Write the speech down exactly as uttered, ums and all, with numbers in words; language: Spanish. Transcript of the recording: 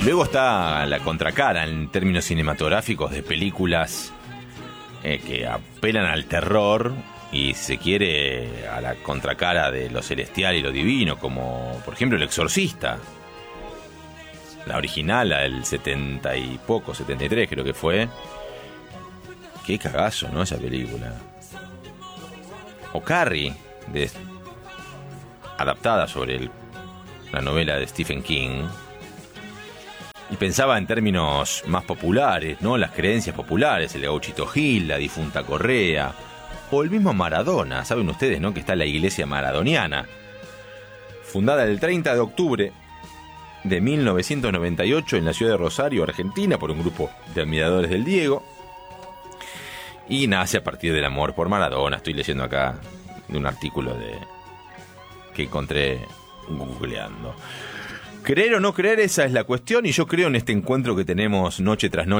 Y luego está la contracara en términos cinematográficos de películas eh, que apelan al terror y, si se quiere, a la contracara de lo celestial y lo divino, como por ejemplo El Exorcista. La original, la del setenta y poco, setenta y tres creo que fue. Qué cagazo, ¿no? Esa película. O Carrie, de, adaptada sobre el, la novela de Stephen King. Y pensaba en términos más populares, ¿no? Las creencias populares, el Gauchito Gil, la difunta Correa, o el mismo Maradona. Saben ustedes, ¿no? Que está la iglesia maradoniana, fundada el treinta de octubre de mil novecientos noventa y ocho en la ciudad de Rosario, Argentina, por un grupo de admiradores del Diego. Y nace a partir del amor por Maradona. Estoy leyendo acá de un artículo de que encontré googleando. Creer o no creer, esa es la cuestión, y yo creo en este encuentro que tenemos noche tras noche